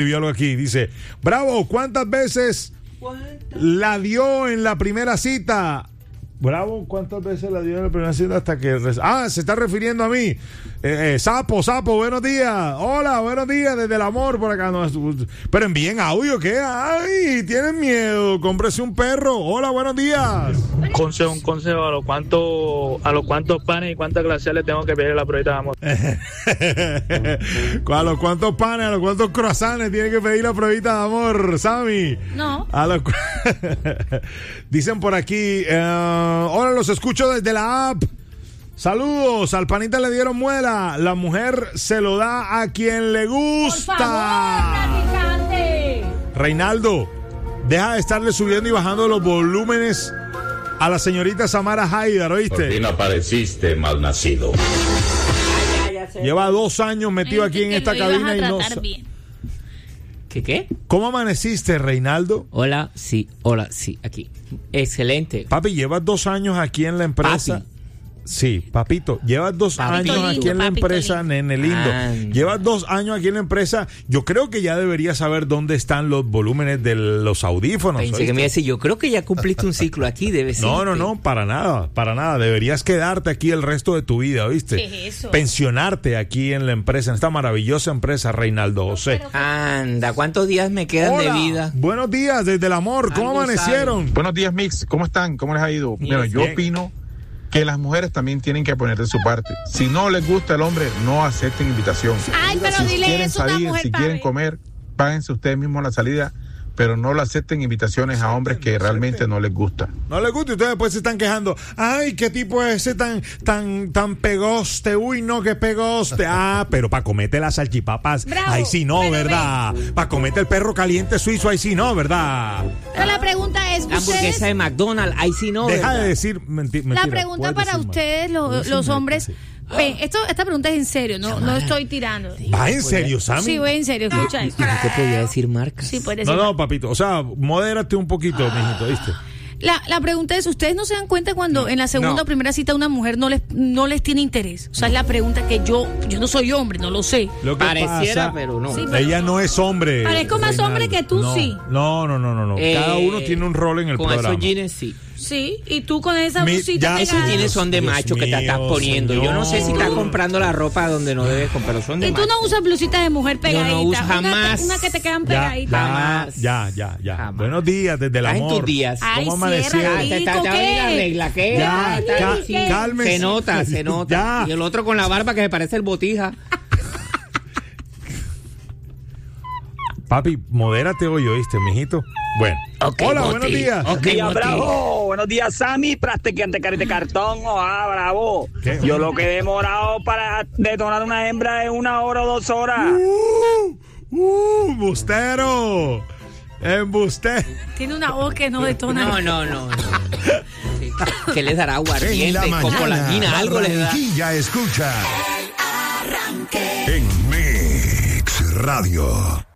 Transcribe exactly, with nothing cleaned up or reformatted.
escribió algo aquí, dice, Bravo, ¿cuántas veces la dio en la primera cita? Bravo, ¿cuántas veces la dio en la primera cita hasta que... Ah, se está refiriendo a mí. Eh, eh, sapo, Sapo, buenos días. Hola, buenos días desde el amor por acá. No, pero envíen audio, ¿qué? Ay, tienen miedo. Cómprese un perro. Hola, buenos días. Consejo, un consejo. ¿A los cuántos, a los cuántos panes y cuántas glaciales tengo que pedir la pruebita de amor? ¿A los cuántos panes, a los cuántos croissants tiene que pedir la pruebita de amor, Sammy? No. A los... Dicen por aquí... Uh... Ahora los escucho desde la app. Saludos, al panita le dieron muela. La mujer se lo da a quien le gusta. Por favor, practicante. Reinaldo, deja de estarle subiendo y bajando los volúmenes a la señorita Samara Haidar, ¿oíste? Por fin apareciste, malnacido. Lleva dos años metido aquí en esta cabina y no... Bien. ¿Qué qué? ¿Cómo amaneciste, Reinaldo? Hola, sí, hola, sí, aquí. Excelente. Papi, llevas dos años aquí en la empresa. Papi. Sí, papito, llevas dos Papito años lindo, aquí en la papito empresa, lindo. nene lindo. Ah. Llevas dos años aquí en la empresa. Yo creo que ya deberías saber dónde están los volúmenes de los audífonos. Pensé ¿oíste? que me iba a decir, yo creo que ya cumpliste un ciclo aquí, debe ser. No, no, no, para nada, para nada. Deberías quedarte aquí el resto de tu vida, ¿oíste? ¿Qué es eso? Pensionarte aquí en la empresa, en esta maravillosa empresa, Reinaldo José. Anda, ¿cuántos días me quedan Hola, de vida? buenos días desde el amor. ¿Cómo Algo amanecieron? Buenos días, Mix. ¿Cómo están? ¿Cómo les ha ido? Bueno, yo bien. opino que las mujeres también tienen que poner de su parte. Si no les gusta el hombre, no acepten invitación. Ay, pero Si dile quieren eso a una salir, mujer si para quieren ver. comer, páguense ustedes mismos la salida, pero no le acepten invitaciones a hombres que realmente no les gusta. No les gusta y ustedes después se están quejando. Ay, qué tipo es ese tan, tan, tan pegoste. Uy, no, qué pegoste. Ah, pero para comerte las salchipapas, Bravo, ahí sí no, pero ¿verdad? Para comerte el perro caliente suizo, ahí sí no, ¿verdad? Pero la pregunta es, La hamburguesa ustedes, de McDonald's, ahí sí no. Deja ¿verdad? de decir menti- mentira. la pregunta puedes para decir más. ustedes, lo- Puedes los decir hombres, sí. ven, esto, esta pregunta es en serio, no, no estoy tirando. ¿Va en serio, Sammy? Sí, voy en serio, escucha esto. Yo no te podía decir marcas. Sí, puedes No, decir. no, papito. O sea, modérate un poquito, mijito, ¿viste? La, la pregunta es, ¿ustedes no se dan cuenta cuando en la segunda No. o primera cita una mujer no les, no les tiene interés? O sea, es la pregunta que yo, yo no soy hombre, no lo sé. Lo que Pareciera, pasa- pero no. Sí, pero Ella no es hombre. Parezco más Reinaldo. hombre que tú, No, sí. No, no, no, no. no. Eh, Cada uno tiene un rol en el con programa. esos jeans, sí. Sí, y tú con esa Mi- blusita ya- Esos pegada. jeans son de Dios macho que te estás mío, poniendo. Yo no sé si señor. estás comprando la ropa donde no debes comprar, pero son de Y tú macho. no usas blusitas de mujer pegaditas. uso Una- jamás. Una, que te quedan Ya, pegaditas. ya, Jamás. ya, ya, ya. Jamás. Buenos días desde el Estás en amor. tus días. Ay, ¿Cómo cierra, amanecieron? rico, Te- te- te va a venir la ¿qué? regla, ¿qué? Ya, Ay, ca- sí. cálmese. Se nota, se nota. Ya. Y el otro con la barba que se parece el botija. Papi, modérate hoy, ¿oíste, mijito? Bueno. Ok, Hola, Moti. buenos días. Ok, Día Moti. bravo, buenos días Sammy, practicante de cartón, ah, bravo. ¿Qué? Yo lo que he demorado para detonar una hembra es una hora o dos horas. ¡Uh! ¡Uh! ¡Bustero! ¡Embustero! Tiene una voz que no detona. No, no, no. no. Sí. ¿Qué les dará En aguardiente, la mañana, copolamina, algo les da? Barranquilla escucha. En Mix Radio.